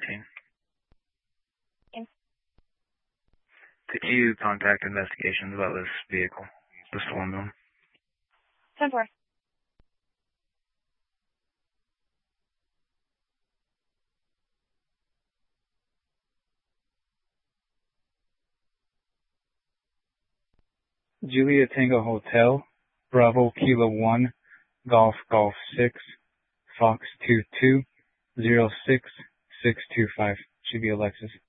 2019. Okay. Could you contact investigations about this vehicle, the stolen one? 10-4. Julia Tango Hotel, Bravo Kilo 1, Golf 6, Fox 2206625. Should be Alexis.